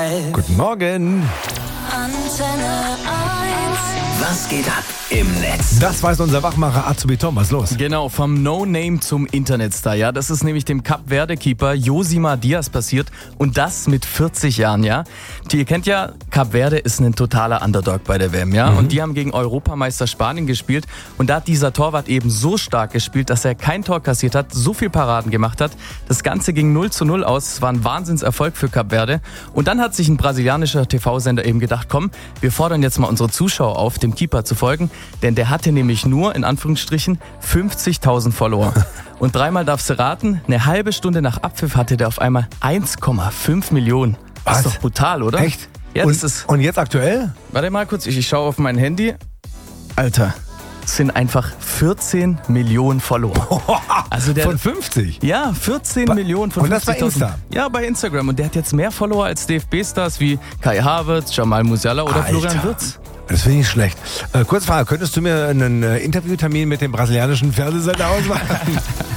Guten Morgen. Antenne 1. Was geht ab im Netz? Das weiß unser Wachmacher Azubi Tom. Was ist los? Genau, vom No-Name zum Internetstar. Ja, das ist nämlich dem Kap-Verde-Keeper Josimar Diaz passiert und das mit 40 Jahren, ja. Ihr kennt ja, Kap Verde ist ein totaler Underdog bei der WM, ja. Und die haben gegen Europameister Spanien gespielt und da hat dieser Torwart eben so stark gespielt, dass er kein Tor kassiert hat, so viel Paraden gemacht hat. Das Ganze ging 0:0 aus. Es war ein Wahnsinnserfolg für Kap Verde. Und dann hat sich ein brasilianischer TV-Sender eben gedacht, komm, wir fordern jetzt mal unsere Zuschauer auf, dem Keeper zu folgen, denn der hatte nämlich nur, in Anführungsstrichen, 50.000 Follower. Und dreimal darfst du raten, eine halbe Stunde nach Abpfiff hatte der auf einmal 1,5 Millionen. Das ist doch brutal, oder? Echt? Ja, das ist... Und jetzt aktuell? Warte mal kurz, ich schaue auf mein Handy. Alter, es sind einfach 14 Millionen Follower. Also der, Von 50? ja, 14 Millionen von 50.000. Und das bei Insta? Ja, bei Instagram. Und der hat jetzt mehr Follower als DFB-Stars wie Kai Havertz, Jamal Musiala oder Alter. Florian Wirtz. Das finde ich schlecht. Kurze Frage, könntest du mir einen Interviewtermin mit dem brasilianischen Fernsehsender ausmachen?